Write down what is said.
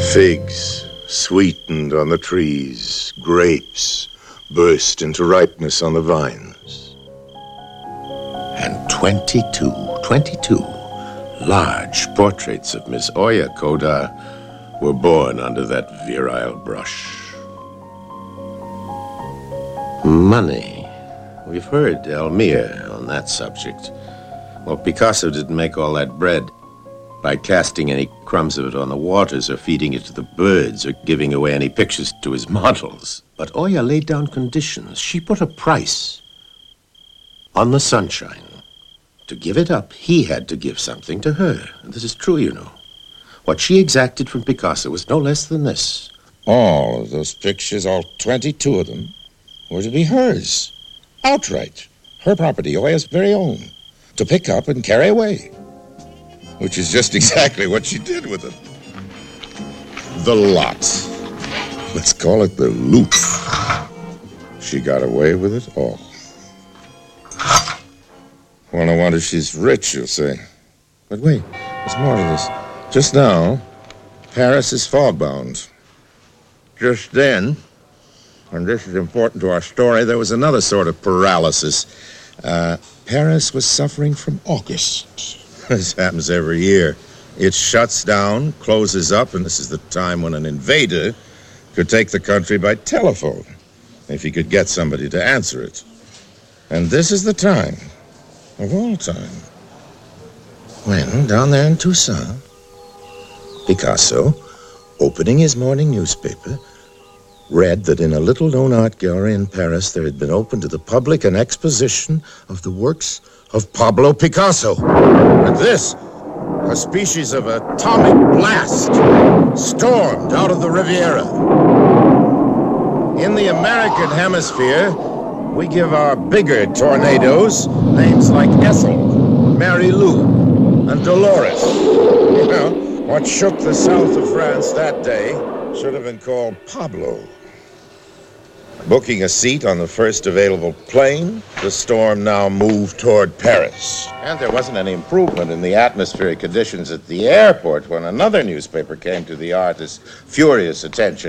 Figs sweetened on the trees, grapes burst into ripeness on the vines. And 22 large portraits of Miss Oya Kodar were born under that virile brush. Money. We've heard Elmire on that subject. Well, Picasso didn't make all that bread by casting any crumbs of it on the waters or feeding it to the birds or giving away any pictures to his models. But Oya laid down conditions. She put a price on the sunshine. To give it up, he had to give something to her. And this is true, you know. What she exacted from Picasso was no less than this. All of those pictures, all 22 of them, were to be hers. Outright. Her property, Oya's very own. To pick up and carry away. Which is just exactly what she did with it. The lot. Let's call it the loot. She got away with it all. Well, no wonder she's rich, you'll say. But wait, there's more to this. Just now, Paris is fog-bound. Just then, and this is important to our story, there was another sort of paralysis. Paris was suffering from August. This happens every year. It shuts down, closes up, and this is the time when an invader could take the country by telephone, if he could get somebody to answer it. And this is the time, of all time, when, down there in Toussaint, Picasso, opening his morning newspaper, read that in a little-known art gallery in Paris there had been opened to the public an exposition of the works of Pablo Picasso. And this, a species of atomic blast, stormed out of the Riviera. In the American hemisphere, we give our bigger tornadoes names like Ethel, Mary Lou, and Dolores. You know, what shook the south of France that day should have been called Pablo. Booking a seat on the first available plane, the storm now moved toward Paris. And there wasn't any improvement in the atmospheric conditions at the airport when another newspaper came to the artist's furious attention.